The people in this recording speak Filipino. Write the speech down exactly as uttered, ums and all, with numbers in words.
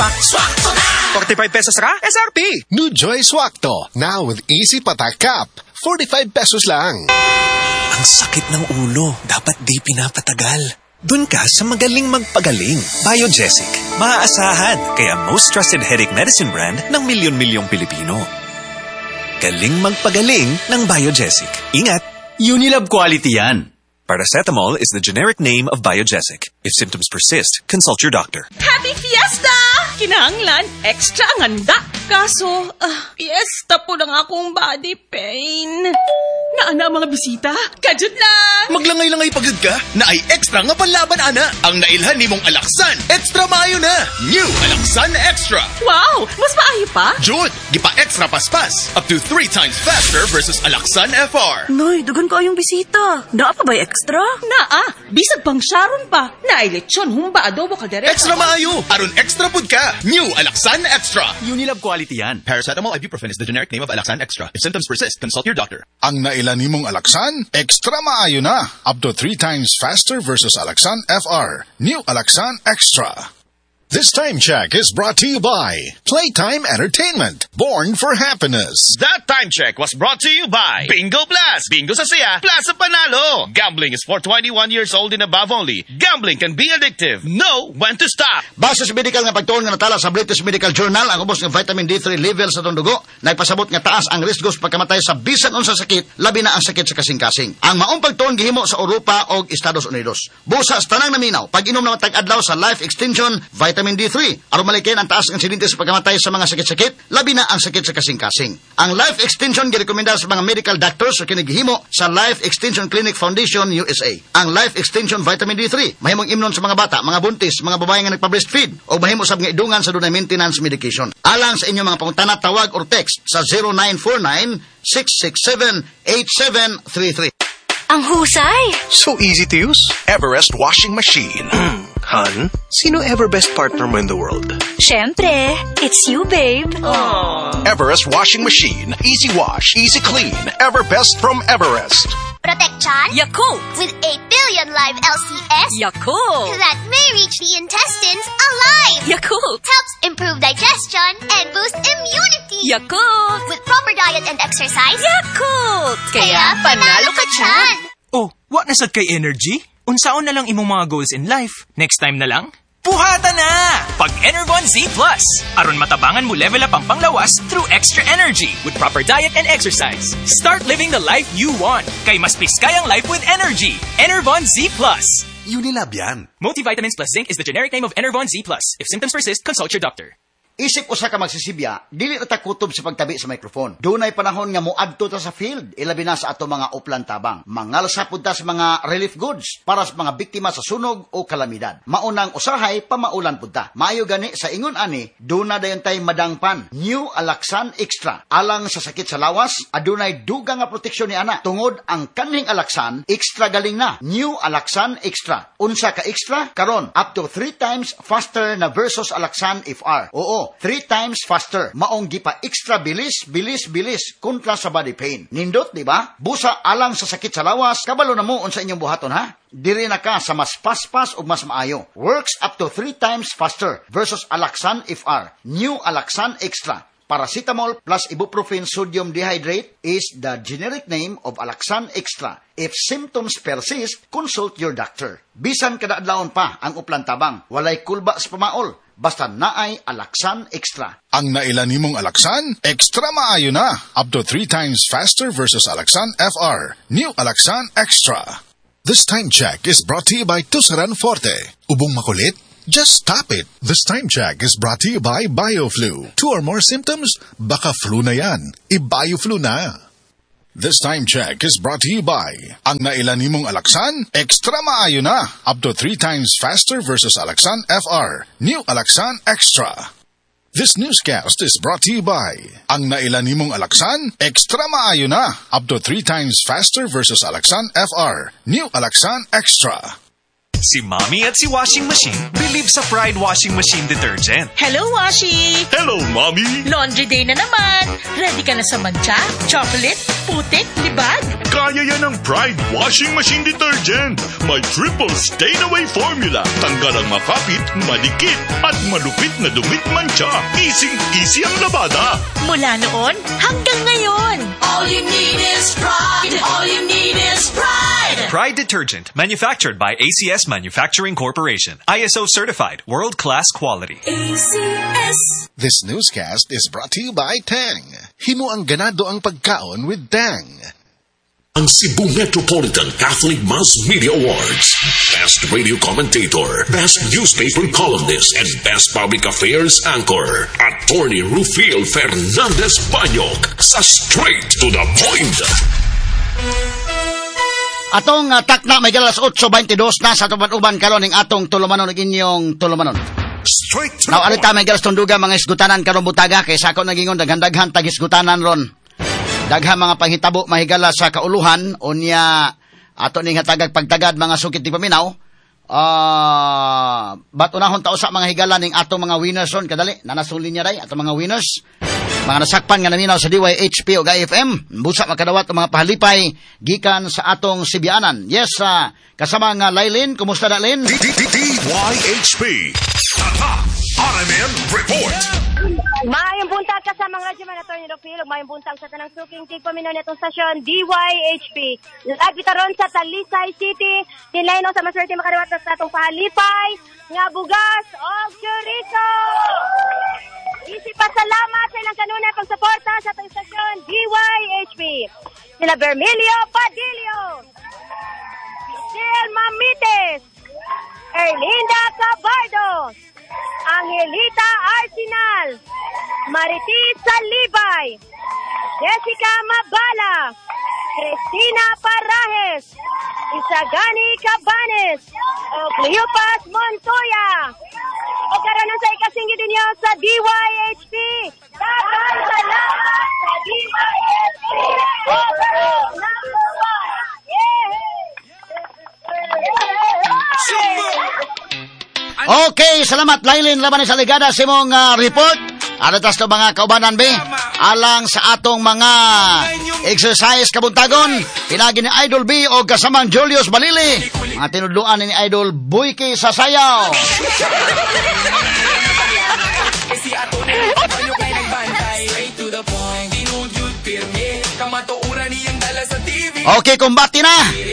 pa. Swakto na! forty-five pesos ka? S R P! New Joy Swakto. Now with Easy Patak Cap. forty-five pesos lang. Ang sakit ng ulo. Dapat di pinapatagal. Dun ka sa magaling magpagaling. Biogesic. Maaasahan. Kaya most trusted headache medicine brand ng milyon-milyong Pilipino. Galing magpagaling ng Biogesic. Ingat! Unilab quality yan. Paracetamol is the generic name of Biogesic. If symptoms persist, consult your doctor. Happy Fiesta! Kinahanglan, extra ang handa. Kaso, uh, fiesta po lang akong body pain. Naana mga bisita? Kajud lang! Maglangay-langay pagod ka? Na ay extra nga panlaban, ana. Ang nailhan ni mong Alaksan. Extra maayo na. New Alaksan Extra. Wow! Mas maayo pa? Jud, gipa-extra paspas. Up to three times faster versus Alaksan F R. Noy, dugan ko ayong bisita. Naa pa ba'y extra? Naa, bisag pang Sharon pa. Naay lechon, humba, adobo, kaldereta. Extra maayo. Aron extra pud ka. New Alaksan Extra. Unilab quality yan. Paracetamol ibuprofen is the generic name of Alaksan Extra. If symptoms persist, consult your doctor. Ang nailan nimong Alaksan, extra maayo na. Up to three times faster versus Alaksan F R. New Alaksan Extra. This time check is brought to you by Playtime Entertainment, born for happiness. That time check was brought to you by Bingo Blast. Bingo sa siya, plus sa panalo. Gambling is for twenty-one years old and above only. Gambling can be addictive. Know when to stop. Base sa medical nga pagtuon nga natala sa British Medical Journal, ang ubos ng vitamin D three level sa itong dugo, nagpasabot nga taas ang riskos pagkamatay sa bisan unsa sakit, labi na ang sakit sa kasing-kasing. Ang maong pagtuon gihimo sa Europa o Estados Unidos. Busa sa tanang naminaw, pag-inom na matag-adlaw sa Life Extension, vitamin D three, aron malikin ang taas ng insidente sa pagkamatay sa mga sakit-sakit, labi na ang sakit sa kasing-kasing. Ang Life Extension girekomenda sa mga medical doctors sa kinigihimo sa Life Extension Clinic Foundation U S A. Ang Life Extension Vitamin D three, mahimong imnon sa mga bata, mga buntis, mga babae nga nagpa-breastfeed, o mahimo sab nga idungan sa dunay maintenance medication. Alang sa inyong mga pangutana, tawag or text sa zero nine four nine, six six seven, eight seven three three. Ang husay! So easy to use. Everest Washing Machine. Han, sino ever best partner mo in the world? Syempre, it's you, babe. Aww. Everest Washing Machine. Easy wash, easy clean. Ever best from Everest. Protection Yakult! with a billion live L C S Yakult! that may reach the intestines alive. Yakult! Helps improve digestion and boost immunity. Yakult! With proper diet and exercise. Yakult! Kaya panalo ka dyan. Oh, what nasad kay energy? Unsaon na lang imong mga goals in life? Next time na lang? Puhata na! Pag Enervon Z Plus. Aron matabangan mo level up ang panglawas through extra energy with proper diet and exercise. Start living the life you want. Kay mas piskayang life with energy. Enervon Z Plus. Unilab yan. Multivitamins plus zinc is the generic name of Enervon Z Plus. If symptoms persist, consult your doctor. Isip usa ka magsisibya, dili na ta kutob sa pagtabi sa microphone. Dunay panahon nga moadto ta sa field, ilabi na sa ato mga uplan tabang. Mangalsa pud ta sa mga relief goods para sa mga biktima sa sunog o kalamidad. Maunang usahay pamaulan pud ta. Maayo gani sa ingon ani, duna dayon tay madangpan. New Alaksan Extra. Alang sa sakit sa lawas, adunay dugang nga proteksyon ni ana. Tungod ang kanhing Alaksan, extra galing na. New Alaksan Extra. Unsa ka extra? Karon up to three times faster na versus Alaksan F R. Oo, three times faster. Maong gipa extra bilis, bilis, bilis kontra sa body pain. Nindot, di ba? Busa alang sa sakit sa lawas, kabalo na mo unsa inyong buhaton, ha? Diri na ka sa mas paspas o mas maayo. Works up to three times faster versus Alaksan F R. New Alaksan Extra. Paracetamol plus ibuprofen sodium dehydrate is the generic name of Alaksan Extra. If symptoms persist, consult your doctor. Bisan kada adlawon pa ang uplan tabang, walay kulba sa pamaol. Basta naay Alaksan Extra. Ang nailan nimong Alaksan, extra maayo na. Up to three times faster versus Alaksan F R. New Alaksan Extra. This time check is brought to you by Tusaran Forte. Ubong makulit? Just stop it. This time check is brought to you by BioFlu. Two or more symptoms? Baka flu na yan. I-BioFlu na. This time check is brought to you by ang nailan nimong Alaksan, extra maayo na. Up to three times faster versus Alaksan F R. New Alaksan Extra. This newscast is brought to you by ang nailan nimong Alaksan, extra maayo na. Up to three times faster versus Alaksan F R. New Alaksan Extra. Si Mommy at si Washing Machine believe sa Pride Washing Machine Detergent. Hello, Washi! Hello, Mommy! Laundry day na naman. Ready ka na sa mancha, chocolate, putik, libag? Kaya yan ang Pride Washing Machine Detergent. May triple stain-away formula. Tanggal ang makapit, malikit, at malupit na dumit mancha. Easy-easy ang labada. Mula noon hanggang ngayon. All you need is pride. All you need is pride. Pride Detergent, manufactured by A C S Manufacturing Corporation. I S O certified, world-class quality. A C S. This newscast is brought to you by Tang. Himo ang ganado ang pagkaon with Tang. Ang Cebu Metropolitan Catholic Mass Media Awards. Best Radio Commentator, Best Newspaper Columnist, and Best Public Affairs Anchor. Attorney Rufil Fernandez Banyok sa Straight to the Point. Atong uh, takna may galas eight twenty-two na sa tuban-uban karon ning atong tulumanon ug inyong tulumanon. Straight to Now alita may galas tunduga mga isgutanan karon butaga kay sako nagingon daghan-daghan tag isgutanan ron. Daghan mga panghitabo mahigala sa kauluhan unya ato ning hatagag pagtagad mga sukit di paminaw. Ah, uh, bat unahon ta usa mga higala ning atong mga winners ron kadali nanasong linya ray atong mga winners. Mga nasakpan nga naninaw sa D Y H P o G A F M, busa makadawat ang mga pahalipay gikan sa atong Sibianan. Yes, uh, kasama nga Lailin, kumusta na Lin? D Y H P. Tata, R M N Report. Maayong buntag kasama nga dyan na Atty. Rufil, maayong buntag sa tanang suking tigpaminaw nitong stasyon D Y H P. Lagi taron sa Talisay City, tinlayno sa maswerte makadawat sa atong pahalipay, nga bugas o chorizo. Isip pasalamat sa ilang kanunay pagsuporta sa atong stasyon D Y H P. Sila Bermilio Padillo, Sil Mamites, Erlinda Cabardo, Angelita Arsenal, Maritis Salibay, Jessica Mabala, Cristina Parajes, Isagani Cabanes, o Cleopas Montoya. O karoon sa ikasinggit ninyo sa D Y H P. Dagan salamat sa D Y H P. Overall number one. Yeah! Okay, salamat Lailin laban sa ligada sa imong uh, report. Aratas to mga kaubanan be alang sa atong mga exercise kabuntagon pinagi ni Idol B o kasamang Julius Balili mga tinudluan ni Idol Buyki sa sayaw. Okay, kumbati na.